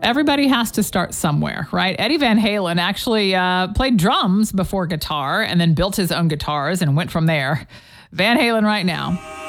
Everybody has to start somewhere, right? Eddie Van Halen actually played drums before guitar and then built his own guitars and went from there. Van Halen right now.